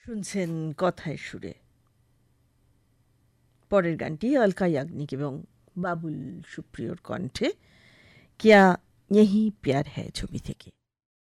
শুনছেন কথায় সুরে। পরের গানটি অলকা ইয়াগনিক এবং বাবুল সুপ্রিয়র কণ্ঠে, কিয়া ইয়েহি প্যার হ্যায় ছবি থেকে।